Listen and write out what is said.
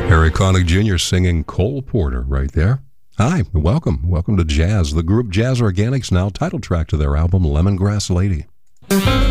Harry Connick Jr. singing Cole Porter right there. Hi, welcome. Welcome to Jazz. The group Jazz Organics now title track to their album Lemongrass Lady.